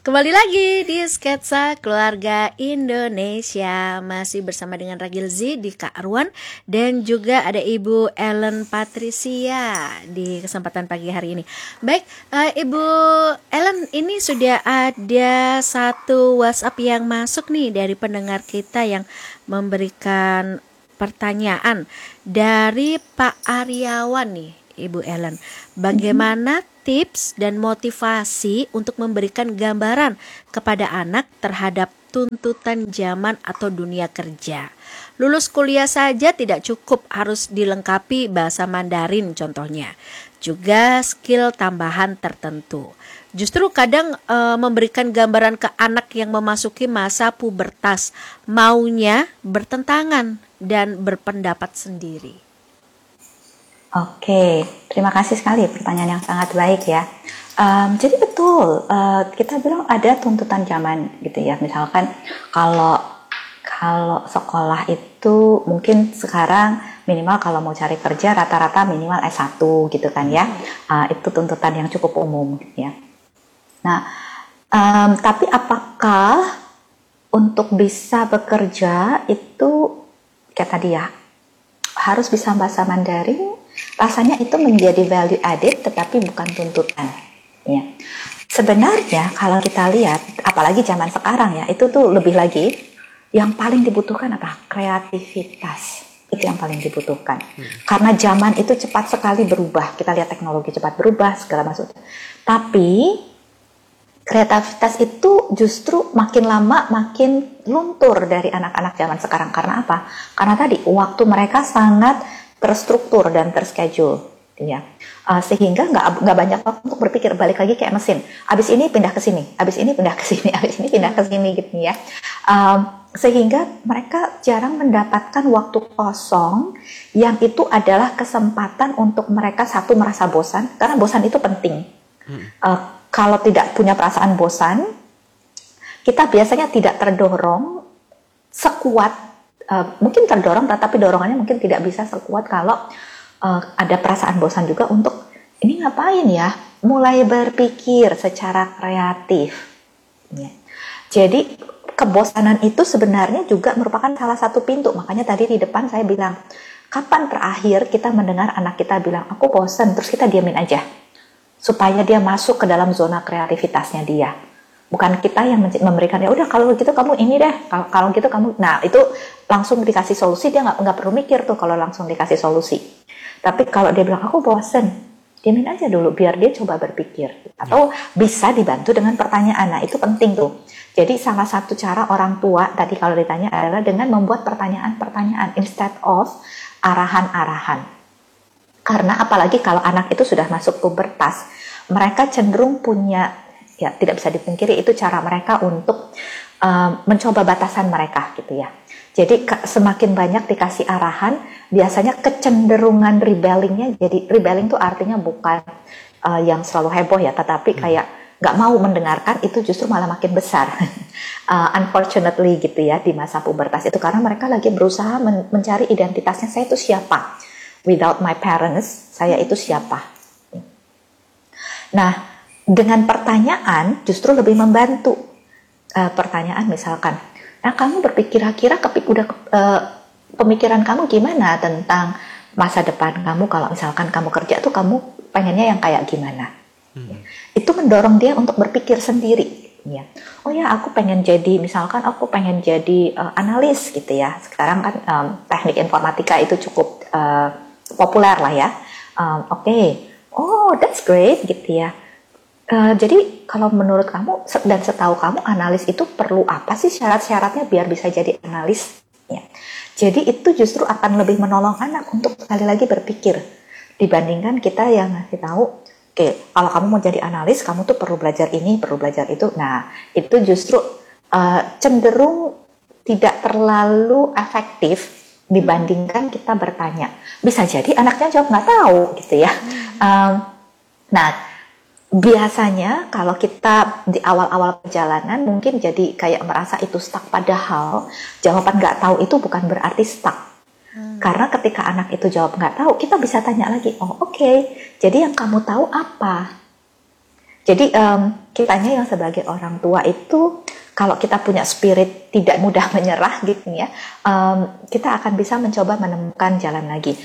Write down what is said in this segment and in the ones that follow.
Kembali lagi di Sketsa Keluarga Indonesia. Masih bersama dengan Ragil Z di Kak Arwan. Dan juga ada Ibu Ellen Patricia di kesempatan pagi hari ini. Baik, Ibu Ellen, ini sudah ada satu WhatsApp yang masuk nih dari pendengar kita yang memberikan pertanyaan dari Pak Aryawan nih, Ibu Ellen. Bagaimana tips dan motivasi untuk memberikan gambaran kepada anak terhadap tuntutan zaman atau dunia kerja? Lulus kuliah saja tidak cukup, harus dilengkapi bahasa Mandarin contohnya. Juga skill tambahan tertentu. Justru kadang memberikan gambaran ke anak yang memasuki masa pubertas, maunya bertentangan dan berpendapat sendiri. Oke, terima kasih sekali pertanyaan yang sangat baik ya. Jadi betul, kita bilang ada tuntutan zaman gitu ya. Misalkan kalau sekolah itu mungkin sekarang minimal kalau mau cari kerja rata-rata minimal S1 gitu kan ya. Itu tuntutan yang cukup umum ya. Nah, tapi apakah untuk bisa bekerja itu kayak tadi ya, harus bisa bahasa Mandarin? Rasanya itu menjadi value added tetapi bukan tuntutan ya. Sebenarnya kalau kita lihat apalagi zaman sekarang ya, itu tuh lebih lagi yang paling dibutuhkan apa? Kreativitas. Itu yang paling dibutuhkan. Karena zaman itu cepat sekali berubah. Kita lihat teknologi cepat berubah segala macam. Tapi kreativitas itu justru makin lama makin luntur dari anak-anak zaman sekarang. Karena apa? Karena tadi waktu mereka sangat terstruktur dan terschedule, ya. Sehingga nggak banyak waktu untuk berpikir, balik lagi kayak mesin. Abis ini pindah ke sini, abis ini pindah ke sini, abis ini pindah ke sini gitu ya. Sehingga mereka jarang mendapatkan waktu kosong yang itu adalah kesempatan untuk mereka satu merasa bosan, karena bosan itu penting. Kalau tidak punya perasaan bosan, kita biasanya tidak terdorong sekuat. Mungkin terdorong, tetapi dorongannya mungkin tidak bisa sekuat kalau ada perasaan bosan juga untuk ini ngapain ya, mulai berpikir secara kreatif ya. Jadi kebosanan itu sebenarnya juga merupakan salah satu pintu. Makanya tadi di depan saya bilang, kapan terakhir kita mendengar anak kita bilang aku bosan, terus kita diamin aja supaya dia masuk ke dalam zona kreativitasnya dia. Bukan kita yang memberikan, ya udah kalau gitu kamu ini deh, kalau gitu kamu, nah itu langsung dikasih solusi, dia nggak perlu mikir tuh kalau langsung dikasih solusi. Tapi kalau dia bilang aku bosen, diamin aja dulu biar dia coba berpikir, atau bisa dibantu dengan pertanyaan. Nah itu penting tuh. Jadi salah satu cara orang tua tadi kalau ditanya adalah dengan membuat pertanyaan-pertanyaan instead of arahan-arahan. Karena apalagi kalau anak itu sudah masuk pubertas, mereka cenderung punya, ya tidak bisa dipungkiri itu cara mereka untuk mencoba batasan mereka gitu ya. Jadi semakin banyak dikasih arahan, biasanya kecenderungan rebellingnya, jadi rebelling itu artinya bukan yang selalu heboh ya, tetapi kayak nggak mau mendengarkan, itu justru malah makin besar. Unfortunately gitu ya di masa pubertas itu, karena mereka lagi berusaha mencari identitasnya, saya itu siapa? Without my parents, saya itu siapa? Nah, dengan pertanyaan justru lebih membantu. Pertanyaan misalkan, nah kamu berpikir kira-kira pemikiran kamu gimana tentang masa depan kamu, kalau misalkan kamu kerja tuh kamu pengennya yang kayak gimana? Itu mendorong dia untuk berpikir sendiri. Ya. Oh ya, aku pengen jadi, misalkan aku pengen jadi analis gitu ya. Sekarang kan teknik informatika itu cukup populer lah ya. Oke. Oh that's great gitu ya. Jadi kalau menurut kamu dan setahu kamu, analis itu perlu apa sih syarat-syaratnya biar bisa jadi analis? Ya. Jadi itu justru akan lebih menolong anak untuk sekali lagi berpikir dibandingkan kita yang ngasih tahu, oke, kalau kamu mau jadi analis, kamu tuh perlu belajar ini, perlu belajar itu. Nah, itu justru cenderung tidak terlalu efektif dibandingkan kita bertanya. Bisa jadi anaknya jawab nggak tahu gitu ya. Nah, biasanya kalau kita di awal-awal perjalanan mungkin jadi kayak merasa itu stuck, padahal jawaban nggak tahu itu bukan berarti stuck. Karena ketika anak itu jawab nggak tahu, kita bisa tanya lagi, oh oke, jadi yang kamu tahu apa? Jadi kitanya yang sebagai orang tua itu kalau kita punya spirit tidak mudah menyerah gitu ya, kita akan bisa mencoba menemukan jalan lagi.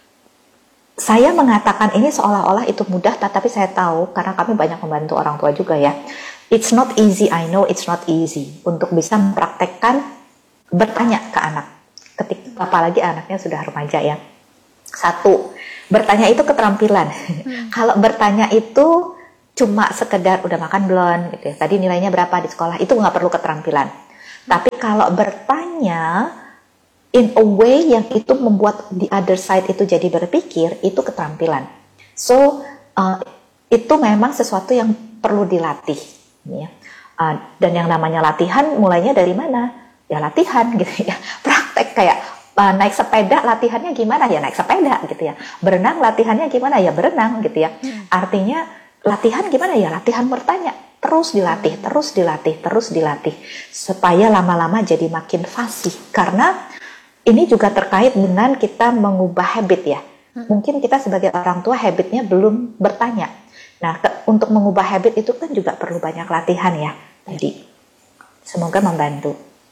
Saya mengatakan ini seolah-olah itu mudah, tapi saya tahu karena kami banyak membantu orang tua juga ya. It's not easy, I know it's not easy untuk bisa mempraktekkan bertanya ke anak. Ketika apalagi anaknya sudah remaja ya. Satu, bertanya itu keterampilan. Kalau bertanya itu cuma sekedar udah makan belum, gitu ya. Tadi nilainya berapa di sekolah, itu nggak perlu keterampilan. Tapi kalau bertanya in a way yang itu membuat the other side itu jadi berpikir, itu keterampilan. So itu memang sesuatu yang perlu dilatih, ya. Dan yang namanya latihan mulainya dari mana? Ya latihan gitu ya, praktek kayak naik sepeda latihannya gimana ya naik sepeda gitu ya, berenang latihannya gimana ya berenang gitu ya. Artinya latihan gimana ya latihan bertanya, terus dilatih, terus dilatih, terus dilatih supaya lama-lama jadi makin fasih. Karena ini juga terkait dengan kita mengubah habit ya. Mungkin kita sebagai orang tua habitnya belum bertanya. Nah, untuk mengubah habit itu kan juga perlu banyak latihan ya. Jadi semoga membantu.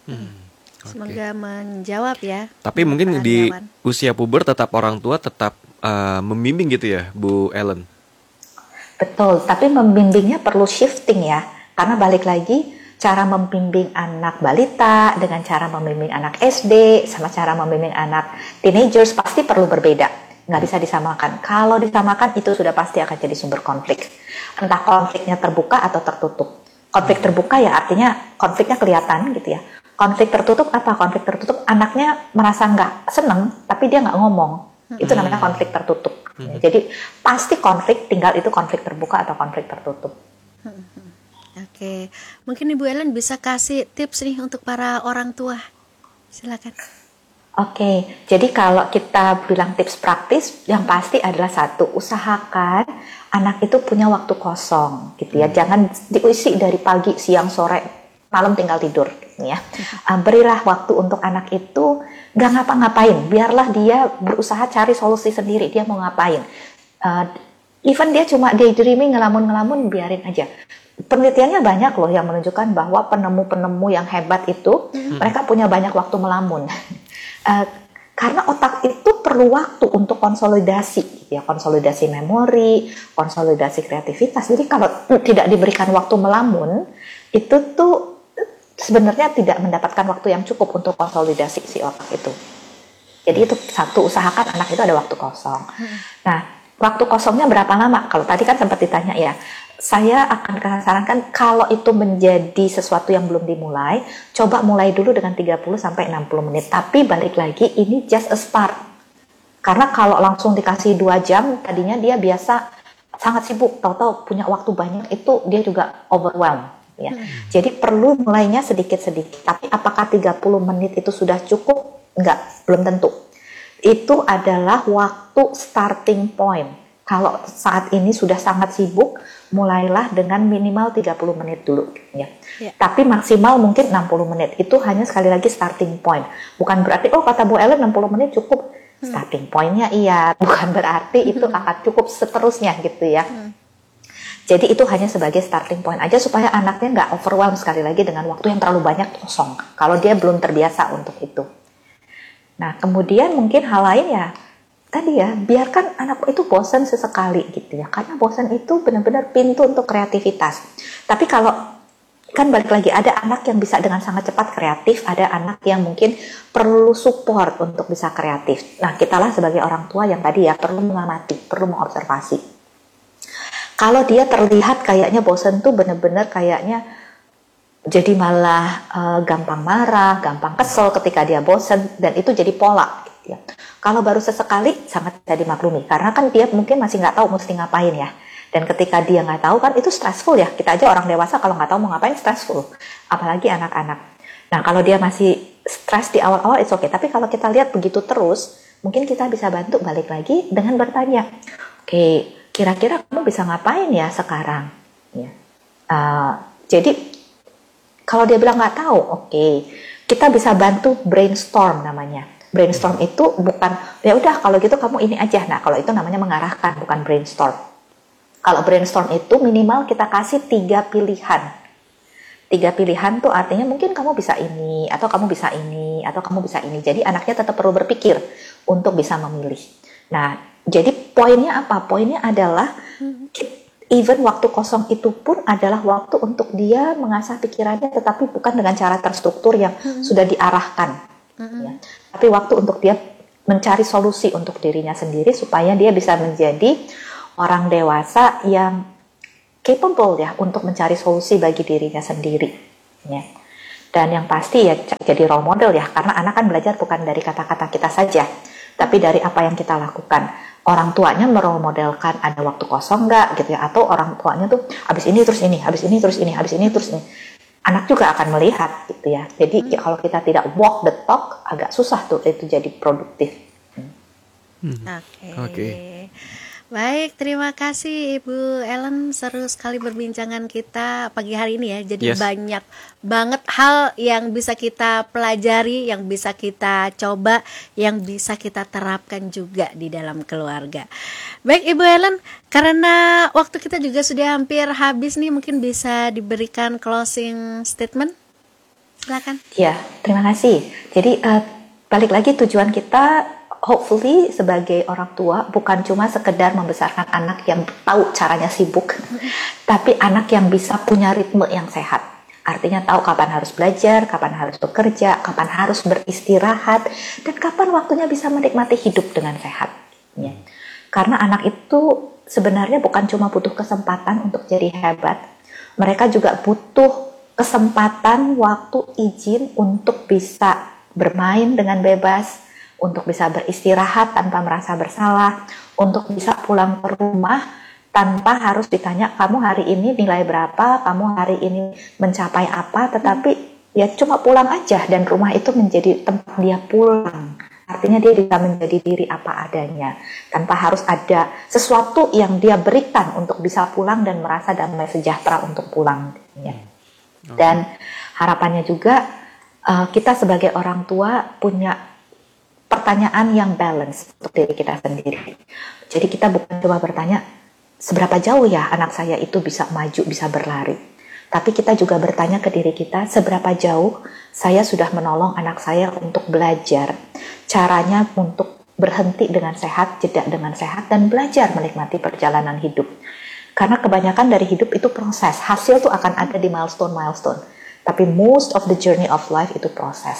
Semoga menjawab ya. Tapi mungkin di usia puber tetap orang tua tetap membimbing gitu ya, Bu Ellen. Betul, tapi membimbingnya perlu shifting ya. Karena balik lagi cara membimbing anak balita dengan cara membimbing anak SD sama cara membimbing anak teenagers pasti perlu berbeda, nggak bisa disamakan. Kalau disamakan itu sudah pasti akan jadi sumber konflik, entah konfliknya terbuka atau tertutup. Konflik terbuka ya artinya konfliknya kelihatan gitu ya. Konflik tertutup apa? Konflik tertutup anaknya merasa nggak seneng tapi dia nggak ngomong, itu namanya konflik tertutup. Jadi pasti konflik, tinggal itu konflik terbuka atau konflik tertutup. Oke, mungkin Ibu Ellen bisa kasih tips nih untuk para orang tua. Silakan. Oke, jadi kalau kita bilang tips praktis, yang pasti adalah satu, usahakan anak itu punya waktu kosong, gitu ya. Jangan diisi dari pagi, siang, sore, malam tinggal tidur, gitu ya. Berilah waktu untuk anak itu nggak ngapa-ngapain, biarlah dia berusaha cari solusi sendiri, dia mau ngapain. Even dia cuma daydreaming, ngelamun-ngelamun, biarin aja. Penelitiannya banyak loh yang menunjukkan bahwa penemu-penemu yang hebat itu mereka punya banyak waktu melamun. Karena otak itu perlu waktu untuk konsolidasi, gitu ya, konsolidasi memori, konsolidasi kreativitas. Jadi kalau tidak diberikan waktu melamun, itu tuh sebenarnya tidak mendapatkan waktu yang cukup untuk konsolidasi si otak itu. Jadi itu satu, usahakan anak itu ada waktu kosong. Nah, waktu kosongnya berapa lama? Kalau tadi kan sempat ditanya ya, saya akan sarankan kalau itu menjadi sesuatu yang belum dimulai, coba mulai dulu dengan 30-60 menit. Tapi balik lagi, ini just a start. Karena kalau langsung dikasih 2 jam, tadinya dia biasa sangat sibuk, tahu-tahu punya waktu banyak, itu dia juga overwhelmed. Ya. Jadi perlu mulainya sedikit-sedikit. Tapi apakah 30 menit itu sudah cukup? Enggak, belum tentu. Itu adalah waktu starting point. Kalau saat ini sudah sangat sibuk, mulailah dengan minimal 30 menit dulu. Ya. Tapi maksimal mungkin 60 menit. Itu hanya sekali lagi starting point. Bukan berarti, oh kata Bu Ellen 60 menit cukup. Starting point-nya iya. Bukan berarti itu akan cukup seterusnya gitu ya. Jadi itu hanya sebagai starting point aja supaya anaknya nggak overwhelmed sekali lagi dengan waktu yang terlalu banyak kosong. Kalau dia belum terbiasa untuk itu. Nah kemudian mungkin hal lain ya, tadi ya, biarkan anak itu bosan sesekali gitu ya. Karena bosan itu benar-benar pintu untuk kreativitas. Tapi kalau, kan balik lagi, ada anak yang bisa dengan sangat cepat kreatif, ada anak yang mungkin perlu support untuk bisa kreatif. Nah, kitalah sebagai orang tua yang tadi ya, perlu mengamati, perlu mengobservasi. Kalau dia terlihat kayaknya bosan tuh benar-benar kayaknya jadi malah gampang marah, gampang kesel ketika dia bosan, dan itu jadi pola. Ya. Kalau baru sesekali sangat bisa dimaklumi karena kan dia mungkin masih nggak tahu mesti ngapain ya, dan ketika dia nggak tahu kan itu stressful ya. Kita aja orang dewasa kalau nggak tahu mau ngapain stressful, apalagi anak-anak. Nah kalau dia masih stres di awal-awal it's okay, tapi kalau kita lihat begitu terus, mungkin kita bisa bantu balik lagi dengan bertanya, oke, kira-kira kamu bisa ngapain ya sekarang ya. Jadi kalau dia bilang nggak tahu, oke, kita bisa bantu brainstorm namanya. Brainstorm itu bukan, ya udah kalau gitu kamu ini aja. Nah kalau itu namanya mengarahkan, bukan brainstorm. Kalau brainstorm itu minimal kita kasih 3 pilihan. 3 pilihan tuh artinya mungkin kamu bisa ini, atau kamu bisa ini, atau kamu bisa ini. Jadi anaknya tetap perlu berpikir untuk bisa memilih. Nah, jadi poinnya apa? Poinnya adalah even waktu kosong itu pun adalah waktu untuk dia mengasah pikirannya, tetapi bukan dengan cara terstruktur yang sudah diarahkan. Ya. Tapi waktu untuk dia mencari solusi untuk dirinya sendiri supaya dia bisa menjadi orang dewasa yang capable ya untuk mencari solusi bagi dirinya sendiri. Ya. Dan yang pasti ya jadi role model ya, karena anak kan belajar bukan dari kata-kata kita saja, tapi dari apa yang kita lakukan. Orang tuanya merole modelkan ada waktu kosong nggak gitu ya, atau orang tuanya tuh habis ini terus ini, habis ini terus ini, habis ini terus ini. Anak juga akan melihat gitu ya. Jadi kalau kita tidak walk the talk, agak susah tuh itu jadi produktif. Oke. Baik, terima kasih Ibu Ellen, seru sekali perbincangan kita pagi hari ini ya. Jadi banyak banget hal yang bisa kita pelajari, yang bisa kita coba, yang bisa kita terapkan juga di dalam keluarga. Baik Ibu Ellen, karena waktu kita juga sudah hampir habis nih, mungkin bisa diberikan closing statement? Silakan. Ya, terima kasih. Jadi balik lagi tujuan kita hopefully sebagai orang tua bukan cuma sekedar membesarkan anak yang tahu caranya sibuk, tapi anak yang bisa punya ritme yang sehat. Artinya tahu kapan harus belajar, kapan harus bekerja, kapan harus beristirahat, dan kapan waktunya bisa menikmati hidup dengan sehat. Ya. Karena anak itu sebenarnya bukan cuma butuh kesempatan untuk jadi hebat, mereka juga butuh kesempatan, waktu, izin untuk bisa bermain dengan bebas, untuk bisa beristirahat tanpa merasa bersalah, untuk bisa pulang ke rumah tanpa harus ditanya kamu hari ini nilai berapa, kamu hari ini mencapai apa, tetapi ya cuma pulang aja dan rumah itu menjadi tempat dia pulang. Artinya dia bisa menjadi diri apa adanya tanpa harus ada sesuatu yang dia berikan untuk bisa pulang dan merasa damai sejahtera untuk pulang. Dan harapannya juga kita sebagai orang tua punya pertanyaan yang balance untuk diri kita sendiri. Jadi kita bukan cuma bertanya seberapa jauh ya anak saya itu bisa maju, bisa berlari. Tapi kita juga bertanya ke diri kita seberapa jauh saya sudah menolong anak saya untuk belajar. Caranya untuk berhenti dengan sehat, jeda dengan sehat, dan belajar menikmati perjalanan hidup. Karena kebanyakan dari hidup itu proses. Hasil tuh akan ada di milestone-milestone. Tapi most of the journey of life itu proses.